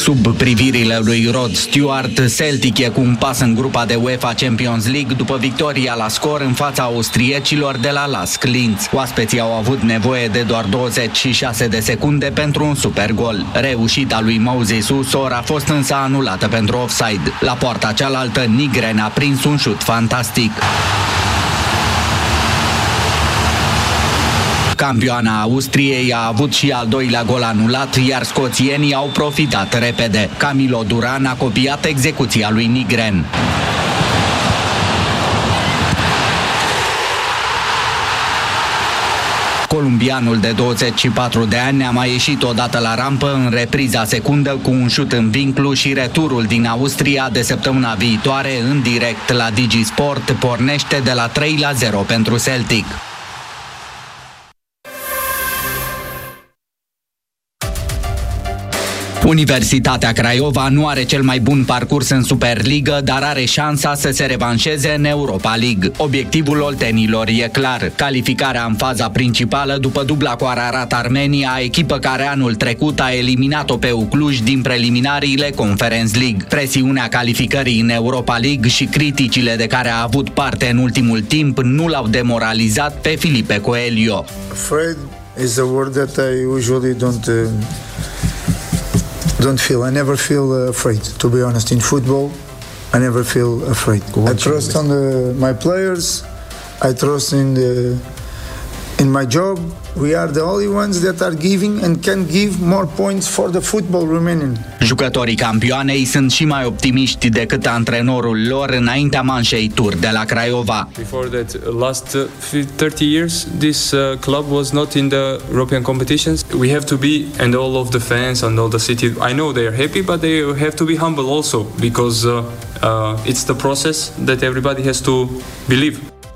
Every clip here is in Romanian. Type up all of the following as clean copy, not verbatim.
Sub privirile lui Rod Stewart, Celtic e cu un pas în grupa de UEFA Champions League după victoria la scor în fața austriecilor de la Lask Linz. Oaspeții au avut nevoie de doar 26 de secunde pentru un super gol. Reușita lui Moses Usor a fost însă anulată pentru offside. La poarta cealaltă, Nygren a prins un șut fantastic. Campioana Austriei a avut și al doilea gol anulat, iar scoțienii au profitat repede. Camilo Duran a copiat execuția lui Nygren. Columbianul de 24 de ani a mai ieșit odată la rampă în repriza secundă cu un șut în vinclu și returul din Austria de săptămâna viitoare în direct la Digi Sport pornește de la 3-0 pentru Celtic. Universitatea Craiova nu are cel mai bun parcurs în Superligă, dar are șansa să se revanșeze în Europa League. Obiectivul oltenilor e clar: calificarea în faza principală după dubla cu Ararat Armenia, echipă care anul trecut a eliminat-o pe Cluj din preliminariile Conference League. Presiunea calificării în Europa League și criticile de care a avut parte în ultimul timp nu l-au demoralizat pe Filipe Coelho. Afraid is a word that I usually don't feel. I never feel afraid, to be honest. In football, I never feel afraid. I trust on my players. I trust in my job. We are the only ones that are giving and can give more points for the football remaining. Jucătorii campioanei sunt și mai optimiști decât antrenorul lor înaintea manșei tur de la Craiova. Before that, last 30 years, this club was not in the European competitions. We have to be, and all of the fans and all the city, I know they are happy, but they have to be humble also, because it's the process that everybody has to believe.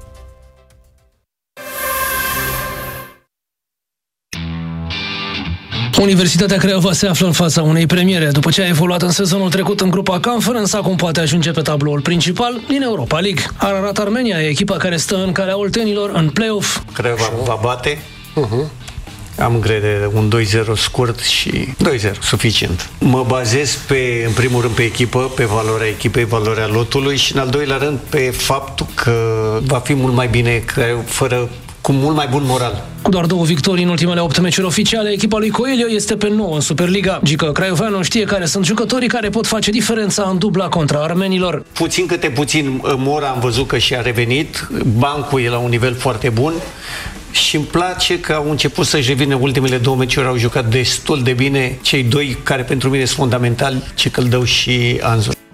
Universitatea Craiova se află în fața unei premiere. După ce a evoluat în sezonul trecut în grupa Conference, acum poate ajunge pe tabloul principal din Europa League. Ararat Armenia e echipa care stă în calea oltenilor în play-off. Craiova va bate. Am încredere, un 2-0 scurt și 2-0, suficient. Mă bazez în primul rând pe echipă, pe valoarea echipei, valoarea lotului și în al doilea rând pe faptul că va fi mult mai bine, cu mult mai bun moral. Cu doar 2 victorii în ultimele 8 meciuri oficiale, echipa lui Coelho este pe 9 în Superliga. Gică Craioveanu știe care sunt jucătorii care pot face diferența în dubla contra armenilor. Puțin câte puțin, Mora am văzut că și-a revenit, bancul e la un nivel foarte bun și îmi place că au început să-și revină. Ultimele 2 meciuri au jucat destul de bine cei doi care pentru mine sunt fundamentali, Cicăldău și Anzor.